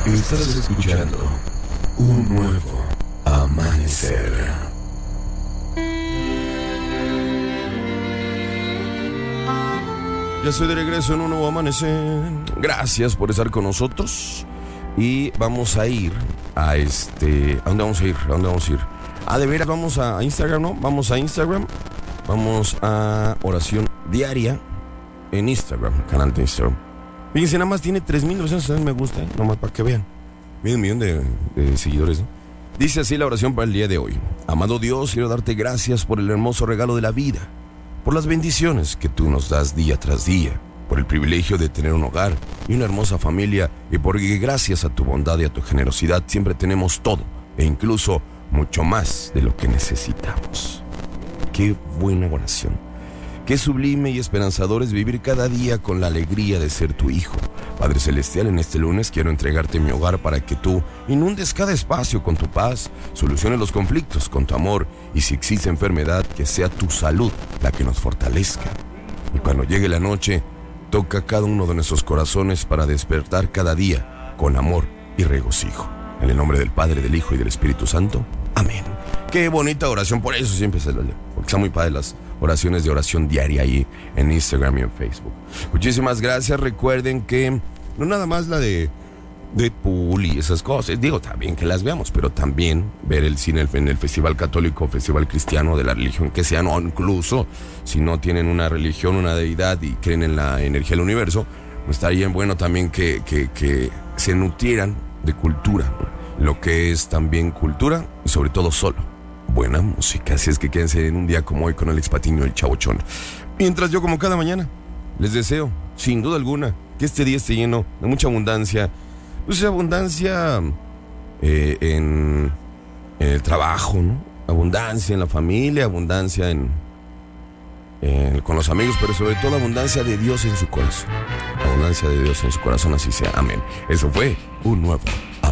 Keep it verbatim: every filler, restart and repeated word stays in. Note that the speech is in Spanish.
Estás escuchando un nuevo amanecer. Ya estoy de regreso en un nuevo amanecer. Gracias por estar con nosotros. Y vamos a ir a este... ¿A dónde vamos a ir? ¿A dónde vamos a ir? Ah, de veras, vamos a Instagram, ¿no? Vamos a Instagram. Vamos a oración diaria en Instagram, canal de Instagram. Fíjense, nada más tiene tres mil novecientos me gusta, ¿eh? Nomás para que vean. Miren un millón de, de seguidores, ¿no? Dice así la oración para el día de hoy. Amado Dios, quiero darte gracias por el hermoso regalo de la vida, por las bendiciones que tú nos das día tras día, por el privilegio de tener un hogar y una hermosa familia, y porque gracias a tu bondad y a tu generosidad siempre tenemos todo, e incluso mucho más de lo que necesitamos. Qué buena oración. Qué sublime y esperanzador es vivir cada día con la alegría de ser tu hijo. Padre Celestial, en este lunes quiero entregarte mi hogar para que tú inundes cada espacio con tu paz, soluciones los conflictos con tu amor, y si existe enfermedad, que sea tu salud la que nos fortalezca. Y cuando llegue la noche, toca cada uno de nuestros corazones para despertar cada día con amor y regocijo. En el nombre del Padre, del Hijo y del Espíritu Santo. Amén. Qué bonita oración, por eso siempre se la leo, porque están muy padres las oraciones de oración diaria ahí en Instagram y en Facebook. Muchísimas gracias. Recuerden que no nada más la de Deadpool y esas cosas, digo, también que las veamos, pero también ver el cine en el Festival Católico, Festival Cristiano, de la religión que sean, o incluso si no tienen una religión, una deidad y creen en la energía del universo, pues estaría bueno también que, que, que se nutrieran de cultura, lo que es también cultura y sobre todo solo buena música. Así es que quédense en un día como hoy con Alex Patiño, el Chavochón. Mientras yo, como cada mañana, les deseo, sin duda alguna, que este día esté lleno de mucha abundancia. Pues abundancia eh, en, en el trabajo, ¿no? Abundancia en la familia, abundancia en, en con los amigos, pero sobre todo abundancia de Dios en su corazón. Abundancia de Dios en su corazón, así sea. Amén. Eso fue un nuevo